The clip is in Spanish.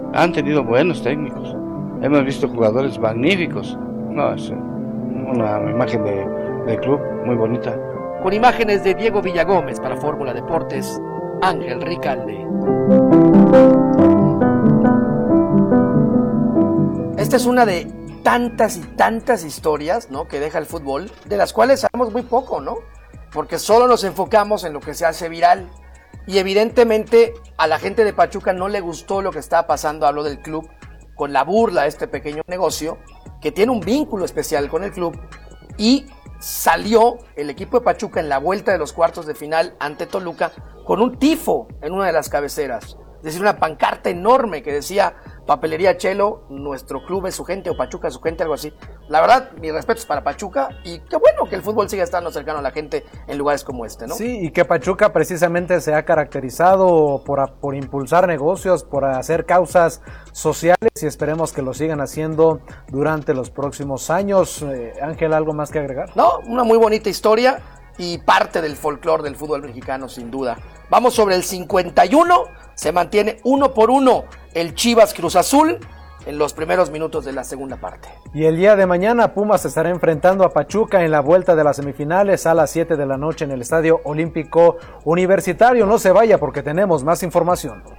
Han tenido buenos técnicos. Hemos visto jugadores magníficos. No, es una imagen de club muy bonita. Con imágenes de Diego Villagómez para Fórmula Deportes, Ángel Ricalde. Esta es una de tantas y tantas historias, ¿no?, que deja el fútbol, de las cuales sabemos muy poco, ¿no? Porque solo nos enfocamos en lo que se hace viral. Y evidentemente a la gente de Pachuca no le gustó lo que estaba pasando. Hablo del club con la burla a este pequeño negocio que tiene un vínculo especial con el club, y salió el equipo de Pachuca en la vuelta de los cuartos de final ante Toluca con un tifo en una de las cabeceras, es decir, una pancarta enorme que decía Papelería Chelo, nuestro club es su gente, o Pachuca es su gente, algo así. La verdad, mis respetos para Pachuca, y qué bueno que el fútbol siga estando cercano a la gente en lugares como este, ¿no? Sí, y que Pachuca precisamente se ha caracterizado por impulsar negocios, por hacer causas sociales, y esperemos que lo sigan haciendo durante los próximos años. Ángel, ¿algo más que agregar? No, una muy bonita historia y parte del folclore del fútbol mexicano, sin duda. Vamos sobre el 51, se mantiene 1-1 el Chivas Cruz Azul en los primeros minutos de la segunda parte. Y el día de mañana Pumas estará enfrentando a Pachuca en la vuelta de las semifinales a las 7 de la noche en el Estadio Olímpico Universitario. No se vaya porque tenemos más información.